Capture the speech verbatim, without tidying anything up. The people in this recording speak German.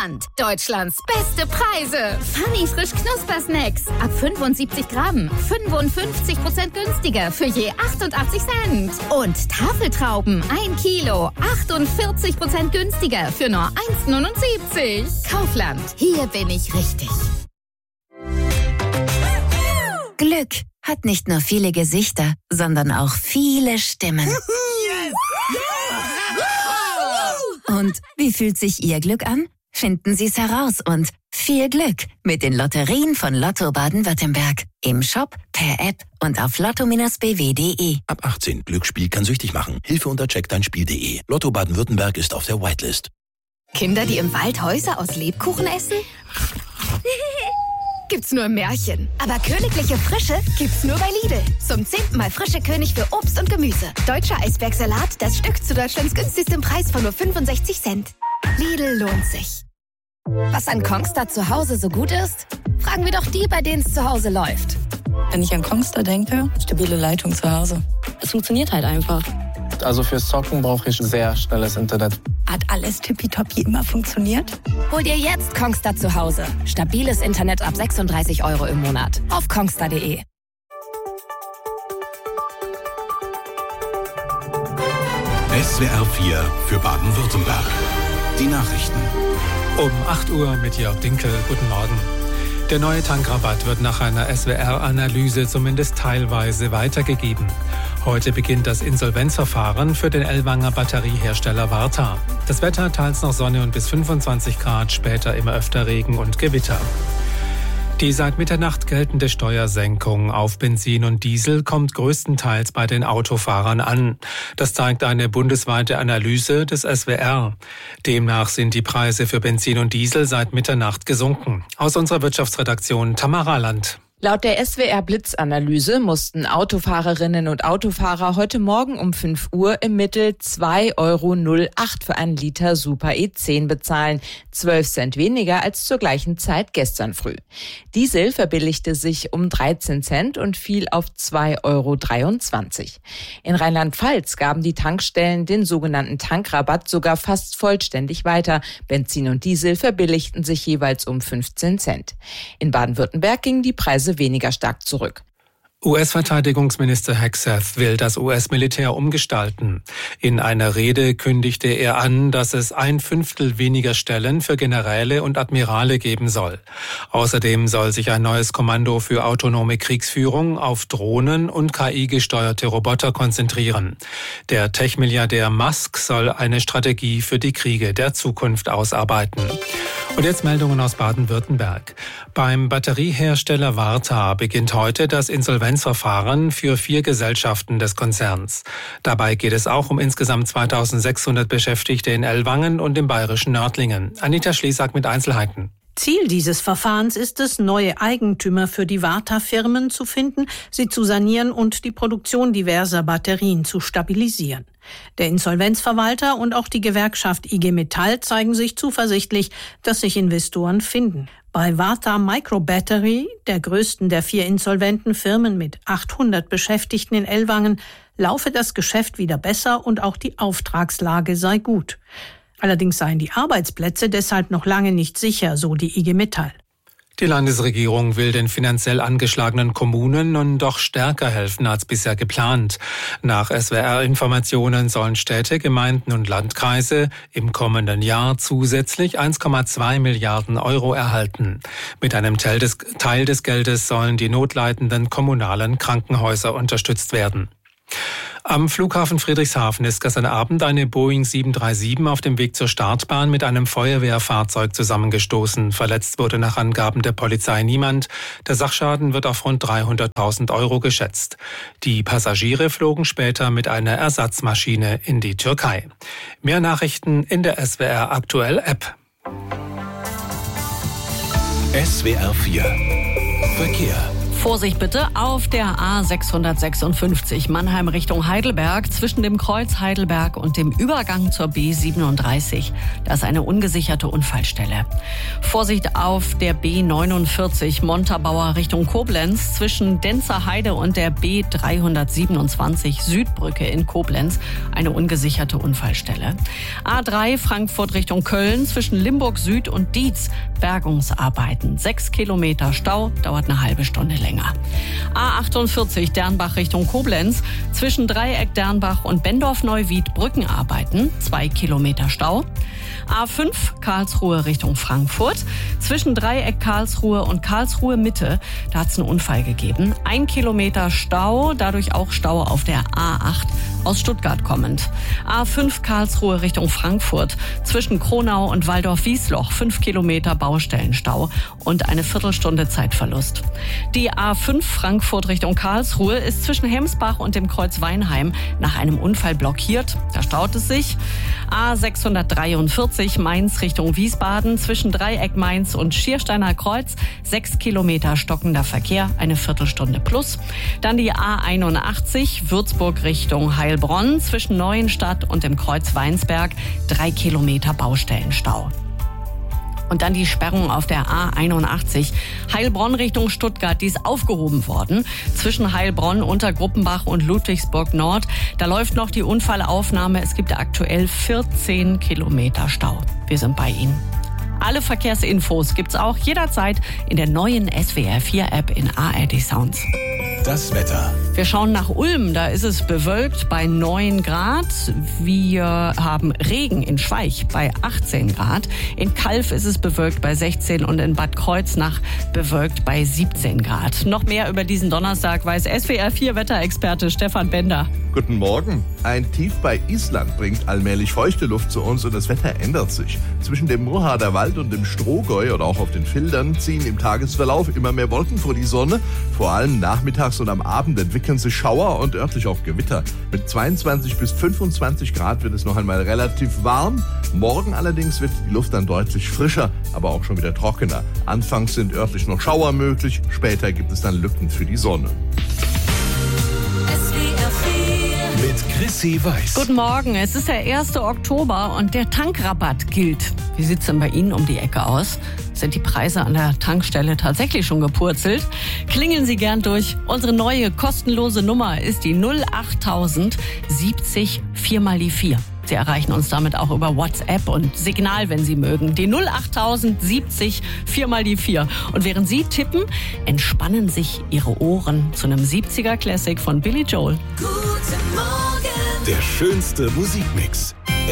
Kaufland. Deutschlands beste Preise. Funny frisch Knuspersnacks. Ab fünfundsiebzig Gramm. fünfundfünfzig Prozent günstiger für je achtundachtzig Cent. Und Tafeltrauben. ein Kilo. achtundvierzig Prozent günstiger für nur eins neunundsiebzig. Kaufland. Hier bin ich richtig. Glück hat nicht nur viele Gesichter, sondern auch viele Stimmen. Und wie fühlt sich Ihr Glück an? Finden Sie es heraus und viel Glück mit den Lotterien von Lotto Baden-Württemberg. Im Shop, per App und auf lotto Bindestrich b w punkt d e. Ab achtzehn. Glücksspiel kann süchtig machen. Hilfe unter check dein spiel punkt d e. Lotto Baden-Württemberg ist auf der Whitelist. Kinder, die im Wald Häuser aus Lebkuchen essen? Gibt's nur im Märchen. Aber königliche Frische gibt's nur bei Lidl. Zum zehnten Mal frische König für Obst und Gemüse. Deutscher Eisbergsalat, das Stück zu Deutschlands günstigstem Preis von nur fünfundsechzig Cent. Lidl lohnt sich. Was an Kongstar zu Hause so gut ist? Fragen wir doch die, bei denen es zu Hause läuft. Wenn ich an Kongstar denke, stabile Leitung zu Hause. Es funktioniert halt einfach. Also fürs Zocken brauche ich sehr schnelles Internet. Hat alles tippitoppi immer funktioniert? Hol dir jetzt Kongstar zu Hause. Stabiles Internet ab sechsunddreißig Euro im Monat. Auf kongstar punkt d e. S W R vier für Baden-Württemberg. Die Nachrichten. Um acht Uhr mit Jörg Dinkel. Guten Morgen. Der neue Tankrabatt wird nach einer S W R-Analyse zumindest teilweise weitergegeben. Heute beginnt das Insolvenzverfahren für den Ellwanger Batteriehersteller Varta. Das Wetter teils noch Sonne und bis fünfundzwanzig Grad, später immer öfter Regen und Gewitter. Die seit Mitternacht geltende Steuersenkung auf Benzin und Diesel kommt größtenteils bei den Autofahrern an. Das zeigt eine bundesweite Analyse des S W R. Demnach sind die Preise für Benzin und Diesel seit Mitternacht gesunken. Aus unserer Wirtschaftsredaktion Tamara Land. Laut der S W R-Blitzanalyse mussten Autofahrerinnen und Autofahrer heute Morgen um fünf Uhr im Mittel zwei Euro null acht für einen Liter Super E zehn bezahlen, zwölf Cent weniger als zur gleichen Zeit gestern früh. Diesel verbilligte sich um dreizehn Cent und fiel auf zwei Euro dreiundzwanzig. In Rheinland-Pfalz gaben die Tankstellen den sogenannten Tankrabatt sogar fast vollständig weiter. Benzin und Diesel verbilligten sich jeweils um fünfzehn Cent. In Baden-Württemberg gingen die Preise weniger stark zurück. U S-Verteidigungsminister Hegseth will das U S-Militär umgestalten. In einer Rede kündigte er an, dass es ein Fünftel weniger Stellen für Generäle und Admirale geben soll. Außerdem soll sich ein neues Kommando für autonome Kriegsführung auf Drohnen und K I-gesteuerte Roboter konzentrieren. Der Tech-Milliardär Musk soll eine Strategie für die Kriege der Zukunft ausarbeiten. Und jetzt Meldungen aus Baden-Württemberg. Beim Batteriehersteller Varta beginnt heute das Insolvenzverfahren für vier Gesellschaften des Konzerns. Dabei geht es auch um insgesamt zweitausendsechshundert Beschäftigte in Ellwangen und im bayerischen Nördlingen. Anita Schliesack mit Einzelheiten. Ziel dieses Verfahrens ist es, neue Eigentümer für die Varta-Firmen zu finden, sie zu sanieren und die Produktion diverser Batterien zu stabilisieren. Der Insolvenzverwalter und auch die Gewerkschaft I G Metall zeigen sich zuversichtlich, dass sich Investoren finden. Bei Varta Microbattery, der größten der vier insolventen Firmen mit achthundert Beschäftigten in Ellwangen, laufe das Geschäft wieder besser und auch die Auftragslage sei gut. Allerdings seien die Arbeitsplätze deshalb noch lange nicht sicher, so die I G Metall. Die Landesregierung will den finanziell angeschlagenen Kommunen nun doch stärker helfen als bisher geplant. Nach S W R-Informationen sollen Städte, Gemeinden und Landkreise im kommenden Jahr zusätzlich eins Komma zwei Milliarden Euro erhalten. Mit einem Teil des, Teil des Geldes sollen die notleidenden kommunalen Krankenhäuser unterstützt werden. Am Flughafen Friedrichshafen ist gestern Abend eine Boeing sieben drei sieben auf dem Weg zur Startbahn mit einem Feuerwehrfahrzeug zusammengestoßen. Verletzt wurde nach Angaben der Polizei niemand. Der Sachschaden wird auf rund dreihunderttausend Euro geschätzt. Die Passagiere flogen später mit einer Ersatzmaschine in die Türkei. Mehr Nachrichten in der S W R Aktuell App. S W R vier Verkehr. Vorsicht bitte auf der A sechshundertsechsundfünfzig Mannheim Richtung Heidelberg zwischen dem Kreuz Heidelberg und dem Übergang zur B siebenunddreißig. Da ist eine ungesicherte Unfallstelle. Vorsicht auf der B neunundvierzig Montabaur Richtung Koblenz zwischen Denzer Heide und der B dreihundertsiebenundzwanzig Südbrücke in Koblenz. Eine ungesicherte Unfallstelle. A drei Frankfurt Richtung Köln zwischen Limburg Süd und Dietz. Bergungsarbeiten. Sechs Kilometer Stau, dauert eine halbe Stunde länger. A achtundvierzig Dernbach Richtung Koblenz zwischen Dreieck Dernbach und Bendorf-Neuwied Brückenarbeiten, zwei Kilometer Stau. A fünf Karlsruhe Richtung Frankfurt zwischen Dreieck Karlsruhe und Karlsruhe Mitte, da hat es einen Unfall gegeben. Ein Kilometer Stau, dadurch auch Stau auf der A acht aus Stuttgart kommend. A fünf Karlsruhe Richtung Frankfurt zwischen Kronau und Waldorf-Wiesloch, fünf Kilometer Baustellenstau und eine Viertelstunde Zeitverlust. Die A fünf Frankfurt Richtung Karlsruhe ist zwischen Hemsbach und dem Kreuz Weinheim nach einem Unfall blockiert. Da staut es sich. A sechshundertdreiundvierzig Mainz Richtung Wiesbaden zwischen Dreieck Mainz und Schiersteiner Kreuz. Sechs Kilometer stockender Verkehr, eine Viertelstunde plus. Dann die A einundachtzig Würzburg Richtung Heilbronn zwischen Neuenstadt und dem Kreuz Weinsberg. Drei Kilometer Baustellenstau. Und dann die Sperrung auf der A einundachtzig Heilbronn Richtung Stuttgart, die ist aufgehoben worden. Zwischen Heilbronn, Untergruppenbach und Ludwigsburg Nord, da läuft noch die Unfallaufnahme. Es gibt aktuell vierzehn Kilometer Stau. Wir sind bei Ihnen. Alle Verkehrsinfos gibt's auch jederzeit in der neuen S W R vier App in A R D Sounds. Das Wetter. Wir schauen nach Ulm, da ist es bewölkt bei neun Grad. Wir haben Regen in Schweich bei achtzehn Grad. In Calw ist es bewölkt bei sechzehn und in Bad Kreuznach bewölkt bei siebzehn Grad. Noch mehr über diesen Donnerstag weiß S W R vier Wetterexperte Stefan Bender. Guten Morgen. Ein Tief bei Island bringt allmählich feuchte Luft zu uns und das Wetter ändert sich. Zwischen dem Murrharder Wald und dem Strohgäu oder auch auf den Fildern ziehen im Tagesverlauf immer mehr Wolken vor die Sonne. Vor allem nachmittags und am Abend entwickeln sich Schauer und örtlich auch Gewitter. Mit zweiundzwanzig bis fünfundzwanzig Grad wird es noch einmal relativ warm. Morgen allerdings wird die Luft dann deutlich frischer, aber auch schon wieder trockener. Anfangs sind örtlich noch Schauer möglich, später gibt es dann Lücken für die Sonne. Mit Chrissy Weiß. Guten Morgen, es ist der erste Oktober und der Tankrabatt gilt. Wie sieht's denn bei Ihnen um die Ecke aus? Sind die Preise an der Tankstelle tatsächlich schon gepurzelt? Klingeln Sie gern durch. Unsere neue kostenlose Nummer ist die null achttausend siebzig vier mal die vier. Sie erreichen uns damit auch über WhatsApp und Signal, wenn Sie mögen. Die null achttausend siebzig vier mal die vier. Und während Sie tippen, entspannen sich Ihre Ohren zu einem siebziger Classic von Billy Joel. Guten Morgen. Der schönste Musikmix.